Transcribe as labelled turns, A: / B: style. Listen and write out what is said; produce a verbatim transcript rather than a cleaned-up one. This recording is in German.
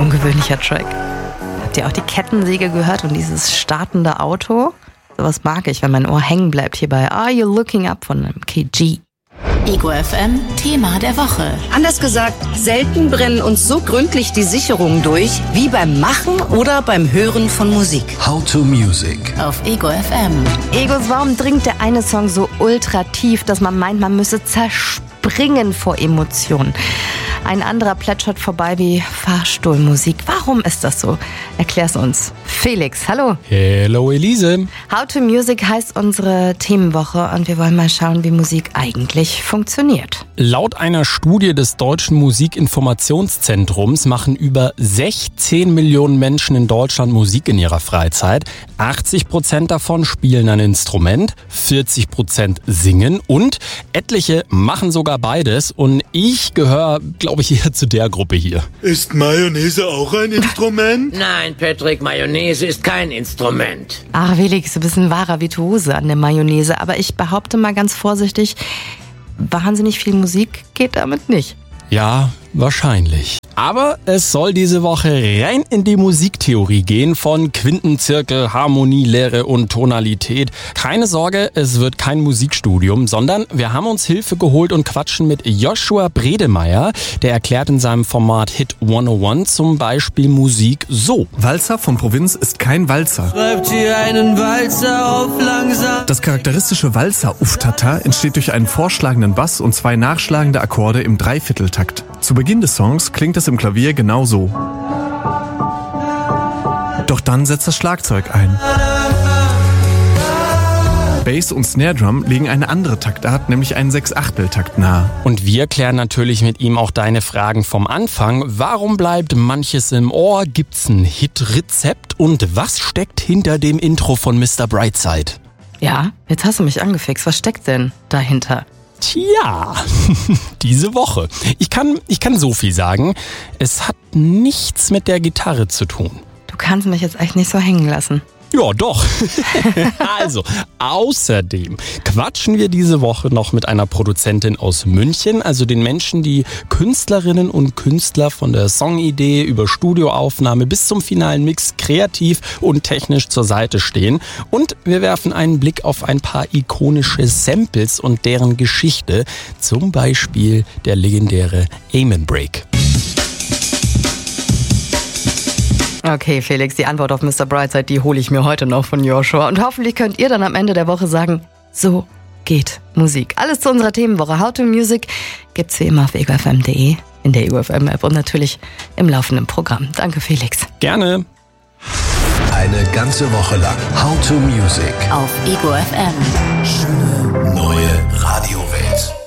A: ungewöhnlicher Track. Habt ihr auch die Kettensäge gehört und dieses startende Auto? Sowas mag ich, wenn mein Ohr hängen bleibt hier bei Are You Looking Up von einem K G.
B: Ego F M, Thema der Woche.
C: Anders gesagt, selten brennen uns so gründlich die Sicherungen durch wie beim Machen oder beim Hören von Musik.
D: How to Music.
B: Auf Ego F M.
A: Egos, warum dringt der eine Song so ultra tief, dass man meint, man müsse zerspringen vor Emotionen? Ein anderer plätschert vorbei wie Fahrstuhlmusik. Warum ist das so? Erklär's uns. Felix, hallo.
E: Hello Elise.
A: How to Music heißt unsere Themenwoche und wir wollen mal schauen, wie Musik eigentlich funktioniert.
E: Laut einer Studie des Deutschen Musikinformationszentrums machen über sechzehn Millionen Menschen in Deutschland Musik in ihrer Freizeit. achtzig Prozent davon spielen ein Instrument, vierzig Prozent singen und etliche machen sogar beides. Und ich gehöre, glaube ich, eher zu der Gruppe hier.
F: Ist Mayonnaise auch ein Instrument?
G: Nein, Patrick, Mayonnaise ist kein Instrument.
A: Ach, Felix, du bist ein wahrer Virtuose an der Mayonnaise. Aber ich behaupte mal ganz vorsichtig, wahnsinnig viel Musik geht damit nicht.
E: Ja, wahrscheinlich. Aber es soll diese Woche rein in die Musiktheorie gehen von Quintenzirkel, Harmonie, Lehre und Tonalität. Keine Sorge, es wird kein Musikstudium, sondern wir haben uns Hilfe geholt und quatschen mit Joshua Bredemeier. Der erklärt in seinem Format Hit hunderteins zum Beispiel Musik so.
H: Walzer von Provinz ist kein Walzer.
I: Schreibt ihr einen Walzer auf langsam.
H: Das charakteristische Walzer-Uftata entsteht durch einen vorschlagenden Bass und zwei nachschlagende Akkorde im Dreivierteltakt. Zu Beginn des Songs klingt es im Klavier genau so. Doch dann setzt das Schlagzeug ein. Bass und Snare Drum legen eine andere Taktart, nämlich einen Sechsachteltakt nahe.
E: Und wir klären natürlich mit ihm auch deine Fragen vom Anfang. Warum bleibt manches im Ohr? Gibt's ein Hit-Rezept? Und was steckt hinter dem Intro von Mister Brightside?
A: Ja, jetzt hast du mich angefixt. Was steckt denn dahinter?
E: Tja, diese Woche. Ich kann, ich kann so viel sagen. Es hat nichts mit der Gitarre zu tun.
A: Du kannst mich jetzt echt nicht so hängen lassen.
E: Ja, doch. Also, außerdem quatschen wir diese Woche noch mit einer Produzentin aus München, also den Menschen, die Künstlerinnen und Künstler von der Songidee über Studioaufnahme bis zum finalen Mix kreativ und technisch zur Seite stehen. Und wir werfen einen Blick auf ein paar ikonische Samples und deren Geschichte, zum Beispiel der legendäre Amen Break.
A: Okay, Felix, die Antwort auf Mister Brightside, die hole ich mir heute noch von Joshua. Und hoffentlich könnt ihr dann am Ende der Woche sagen, so geht Musik. Alles zu unserer Themenwoche How to Music gibt's wie immer auf ego f m punkt d e, in der Ego F M App und natürlich im laufenden Programm. Danke, Felix.
E: Gerne.
D: Eine ganze Woche lang How to Music.
B: Auf Ego F M.
D: Schöne neue Radiowelt.